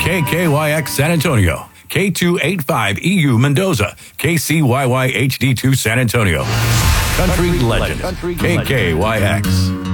KKYX San Antonio, K285EU Mendoza, KCYY HD2 San Antonio. Country Legend, KKYX.